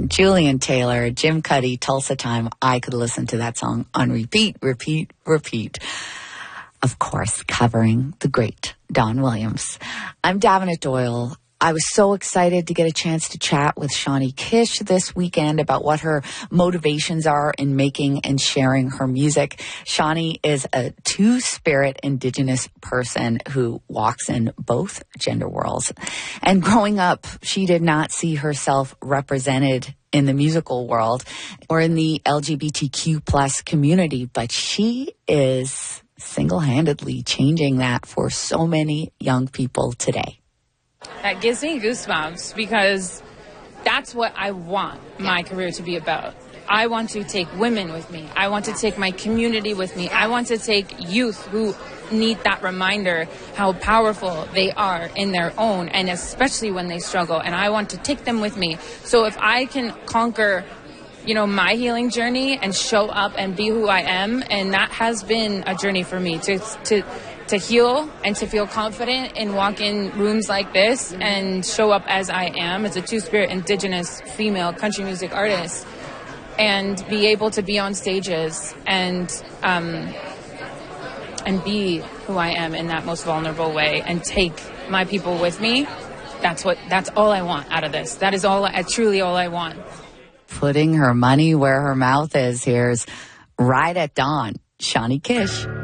Jackson, Julian Taylor, Jim Cuddy, Tulsa Time. I could listen to that song on repeat. Of course, covering the great Don Williams. I'm Davenant Doyle. I was so excited to get a chance to chat with Shawnee Kish this weekend about what her motivations are in making and sharing her music. Shawnee is a two-spirit Indigenous person who walks in both gender worlds. And growing up, she did not see herself represented in the musical world or in the LGBTQ plus community, but she is single-handedly changing that for so many young people today. That gives me goosebumps because that's what I want my career to be about. I want to take women with me. I want to take my community with me. I want to take youth who need that reminder how powerful they are in their own, and especially when they struggle. And I want to take them with me. So if I can conquer, my healing journey and show up and be who I am, and that has been a journey for me to heal and to feel confident and walk in rooms like this and show up as I am, as a two-spirit Indigenous female country music artist, and be able to be on stages and be who I am in that most vulnerable way and take my people with me. That's all I want out of this. That is truly all I want. Putting her money where her mouth is. Here's Ride at Dawn, Shawnee Kish.